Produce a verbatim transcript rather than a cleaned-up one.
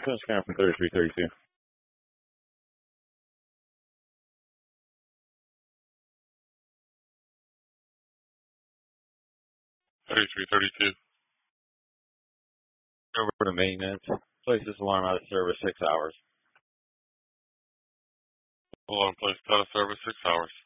Coast Scan from thirty-three thirty-two. thirty-three thirty-two. Over to maintenance. Place this alarm out of service six hours. Alarm placed out of service six hours.